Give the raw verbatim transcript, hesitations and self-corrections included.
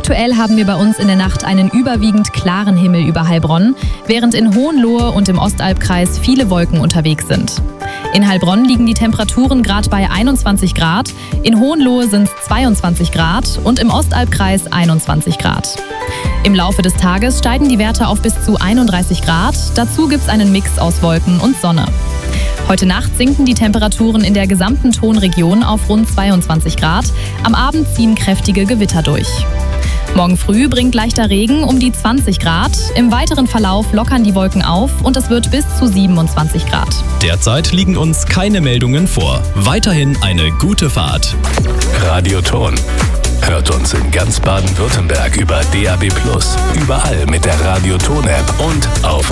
Aktuell haben wir bei uns in der Nacht einen überwiegend klaren Himmel über Heilbronn, während in Hohenlohe und im Ostalbkreis viele Wolken unterwegs sind. In Heilbronn liegen die Temperaturen gerade bei einundzwanzig Grad, in Hohenlohe sind es zweiundzwanzig Grad und im Ostalbkreis einundzwanzig Grad. Im Laufe des Tages steigen die Werte auf bis zu einunddreißig Grad, dazu gibt es einen Mix aus Wolken und Sonne. Heute Nacht sinken die Temperaturen in der gesamten Tonregion auf rund zweiundzwanzig Grad, am Abend ziehen kräftige Gewitter durch. Morgen früh bringt leichter Regen um die zwanzig Grad. Im weiteren Verlauf lockern die Wolken auf und es wird bis zu siebenundzwanzig Grad. Derzeit liegen uns keine Meldungen vor. Weiterhin eine gute Fahrt. Radioton. Hört uns in ganz Baden-Württemberg über D A B plus, überall mit der Radioton-App und auf